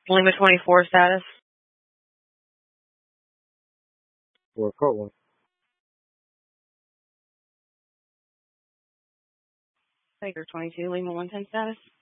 Lima 24 status. For code one. Baker 22, Lima 110 status.